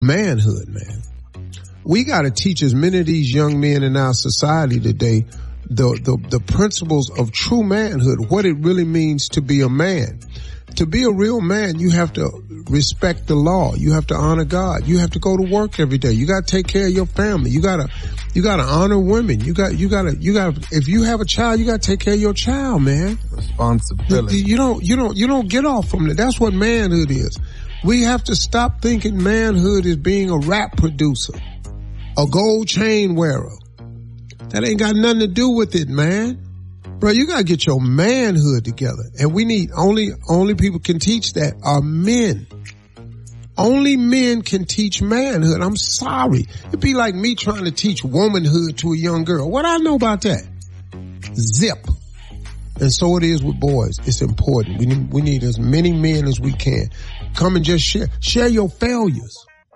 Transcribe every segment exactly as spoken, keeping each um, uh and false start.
manhood, man. We got to teach as many of these young men in our society today the, the, the principles of true manhood, what it really means to be a man. To be a real man, you have to respect the law. You have to honor God. You have to go to work every day. You got to take care of your family. You got to, you got to honor women. You got, you got to, you got to, if you have a child, you got to take care of your child, man. Responsibility. You don't, you don't, you don't get off from that. That's what manhood is. We have to stop thinking manhood is being a rap producer, a gold chain wearer. That ain't got nothing to do with it, man. Bro, you gotta get your manhood together. And we need, only, only people can teach that are men. Only men can teach manhood. I'm sorry. It'd be like me trying to teach womanhood to a young girl. What I know about that? Zip. And so it is with boys. It's important. We need, we need as many men as we can. Come and just share, share your failures.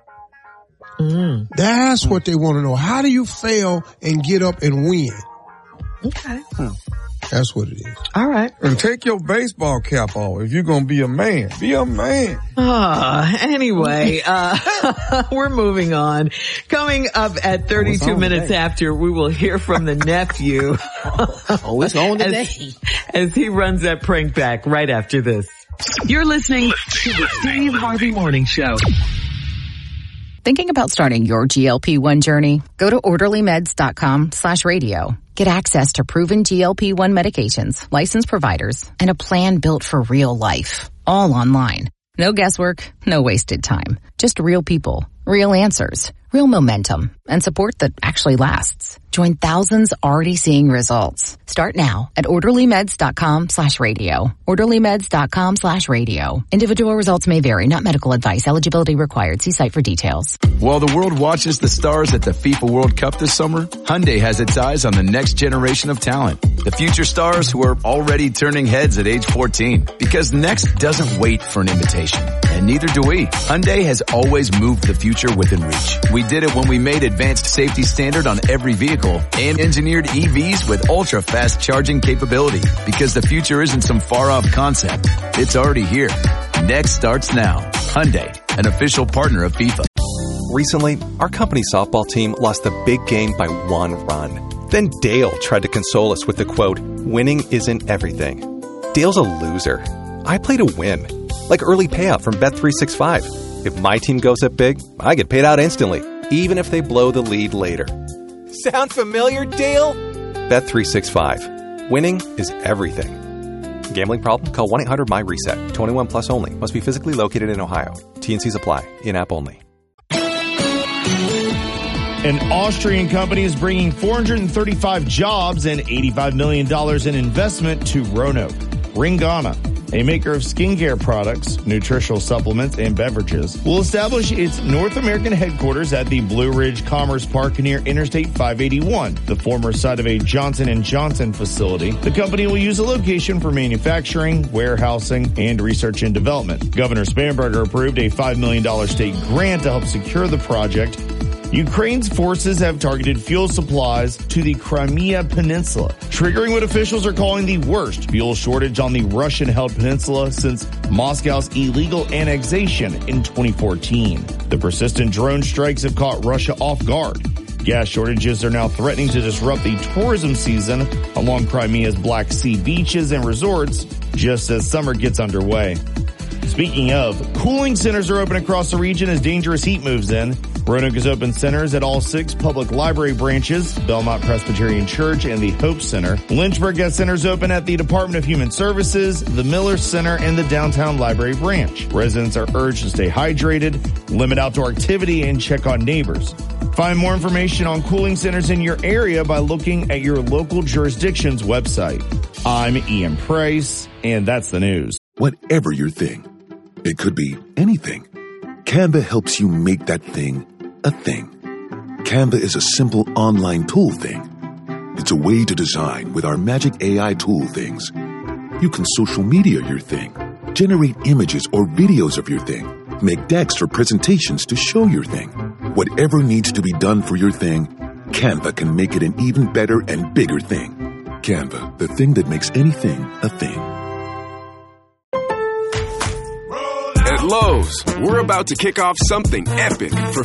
Mm. That's what they want to know. How do you fail and get up and win? Okay. Hmm. That's what it is. All right. And take your baseball cap off if you're going to be a man. Be a man. Uh, anyway, uh, we're moving on. Coming up at thirty-two minutes today? After, we will hear from the nephew. Oh, it's on today. As, as he runs that prank back right after this. You're listening to the Steve Harvey Morning Show. Thinking about starting your G L P one journey? Go to orderlymeds.com slash radio. Get access to proven G L P one medications, licensed providers, and a plan built for real life. All online. No guesswork, no wasted time. Just real people, real answers, real momentum, and support that actually lasts. Join thousands already seeing results. Start now at orderlymeds.com slash radio. orderlymeds.com slash radio. Individual results may vary, not medical advice. Eligibility required. See site for details. While the world watches the stars at the FIFA World Cup this summer, Hyundai has its eyes on the next generation of talent. The future stars who are already turning heads at age fourteen. Because next doesn't wait for an invitation. And neither do we. Hyundai has always moved the future within reach. We did it when we made advanced safety standard on every vehicle and engineered E Vs with ultra-fast charging capability. Because the future isn't some far-off concept. It's already here. Next starts now. Hyundai, an official partner of FIFA. Recently, our company softball team lost the big game by one run. Then Dale tried to console us with the quote, "Winning isn't everything." Dale's a loser. I play to win. Like early payout from Bet three sixty-five. If my team goes up big, I get paid out instantly, even if they blow the lead later. Sound familiar, Dale? Bet three sixty-five. Winning is everything. Gambling problem? Call one eight hundred M Y reset. twenty-one plus only. Must be physically located in Ohio. T and C's apply. In-app only. An Austrian company is bringing four hundred thirty-five jobs and eighty-five million dollars in investment to Roanoke. Ringana, a maker of skincare products, nutritional supplements, and beverages, will establish its North American headquarters at the Blue Ridge Commerce Park near Interstate five eighty-one, the former site of a Johnson and Johnson facility. The company will use the location for manufacturing, warehousing, and research and development. Governor Spanberger approved a five million dollars state grant to help secure the project. Ukraine's forces have targeted fuel supplies to the Crimea Peninsula, triggering what officials are calling the worst fuel shortage on the Russian-held peninsula since Moscow's illegal annexation in twenty fourteen. The persistent drone strikes have caught Russia off guard. Gas shortages are now threatening to disrupt the tourism season along Crimea's Black Sea beaches and resorts just as summer gets underway. Speaking of, cooling centers are open across the region as dangerous heat moves in. Roanoke has opened centers at all six public library branches, Belmont Presbyterian Church and the Hope Center. Lynchburg has centers open at the Department of Human Services, the Miller Center, and the Downtown Library branch. Residents are urged to stay hydrated, limit outdoor activity, and check on neighbors. Find more information on cooling centers in your area by looking at your local jurisdiction's website. I'm Ian Price, and that's the news. Whatever your thing, it could be anything. Canva helps you make that thing a thing. Canva is a simple online tool thing. It's a way to design with our magic A I tool things. You can social media your thing, generate images or videos of your thing, make decks or presentations to show your thing. Whatever needs to be done for your thing, Canva can make it an even better and bigger thing. Canva, the thing that makes anything a thing. At Lowe's, we're about to kick off something epic for